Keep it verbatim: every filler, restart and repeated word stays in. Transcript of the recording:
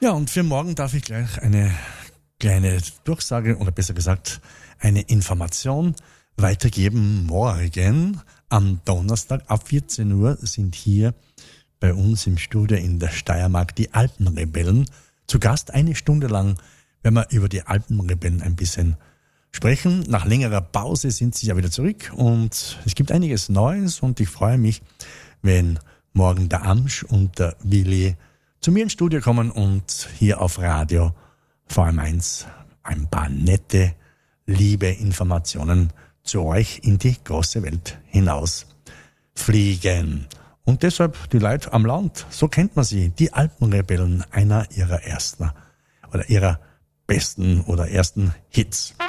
Ja, und für morgen darf ich gleich eine kleine Durchsage oder besser gesagt eine Information weitergeben. Morgen am Donnerstag ab vierzehn Uhr sind hier bei uns im Studio in der Steiermark die Alpenrebellen zu Gast. Eine Stunde lang werden wir über die Alpenrebellen ein bisschen sprechen. Nach längerer Pause sind sie ja wieder zurück und es gibt einiges Neues und ich freue mich, wenn morgen der Amsch und der Willi zu mir ins Studio kommen und hier auf Radio V M eins ein paar nette, liebe Informationen zu euch in die große Welt hinaus fliegen. Und deshalb die Leute am Land, so kennt man sie, die Alpenrebellen, einer ihrer ersten oder ihrer besten oder ersten Hits.